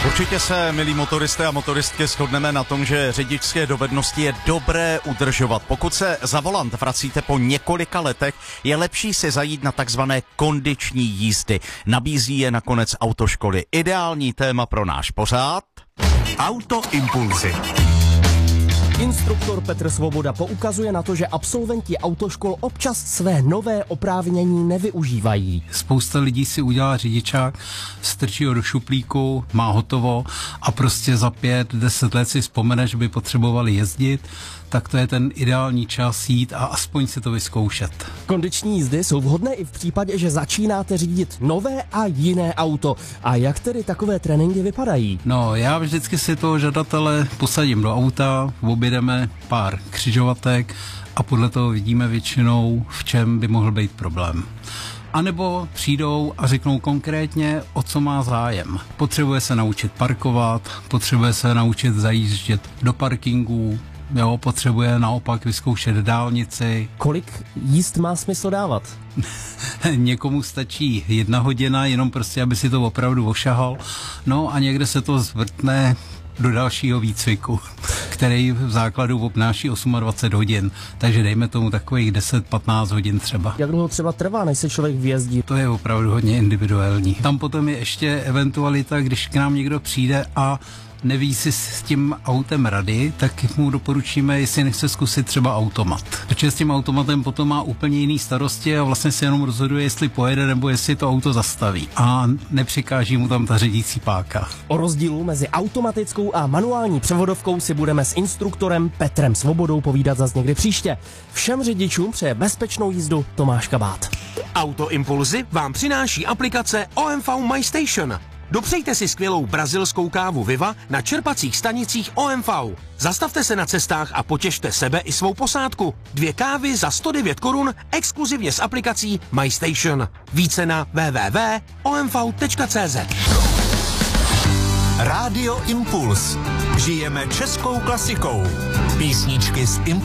Určitě se, milí motoristé a motoristky, shodneme na tom, že řidičské dovednosti je dobré udržovat. Pokud se za volant vracíte po několika letech, je lepší si zajít na takzvané kondiční jízdy. Nabízí je nakonec autoškoly. Ideální téma pro náš pořad. Autoimpulzy. Instruktor Petr Svoboda poukazuje na to, že absolventi autoškol občas své nové oprávnění nevyužívají. Spousta lidí si udělá řidičák, strčí ho do šuplíku, má hotovo a prostě za 5-10 let si vzpomene, že by potřebovali jezdit, tak to je ten ideální čas jít a aspoň si to vyzkoušet. Kondiční jízdy jsou vhodné i v případě, že začínáte řídit nové a jiné auto. A jak tedy takové tréninky vypadají? No, já vždycky si toho žadatele posadím do auta, objedeme pár křižovatek a podle toho vidíme většinou, v čem by mohl být problém. A nebo přijdou a řeknou konkrétně, o co má zájem. Potřebuje se naučit parkovat, potřebuje se naučit zajíždět do parkingů, jo, potřebuje naopak vyzkoušet dálnici. Kolik jízd má smysl dávat? Někomu stačí 1 hodina, jenom prostě, aby si to opravdu ošahal. No a někde se to zvrtne do dalšího výcviku, který v základu obnáší 28 hodin. Takže dejme tomu takových 10-15 hodin třeba. Jak dlouho třeba trvá, než se člověk vyjezdí? To je opravdu hodně individuální. Tam potom je ještě eventualita, když k nám někdo přijde a neví si s tím autem rady, tak mu doporučíme, jestli nechce zkusit třeba automat. Protože s tím automatem potom má úplně jiný starosti a vlastně se jenom rozhoduje, jestli pojede nebo jestli to auto zastaví. A nepřekáží mu tam ta řídící páka. O rozdílu mezi automatickou a manuální převodovkou si budeme s instruktorem Petrem Svobodou povídat zas někdy příště. Všem řidičům přeje bezpečnou jízdu Tomáš Kabát. Autoimpulzy vám přináší aplikace OMV My Station. Dopřejte si skvělou brazilskou kávu Viva na čerpacích stanicích OMV. Zastavte se na cestách a potěšte sebe i svou posádku. 2 kávy za 109 korun exkluzivně s aplikací My Station. Více na www.omv.cz. Rádio Impuls. Žijeme českou klasikou. Písničky z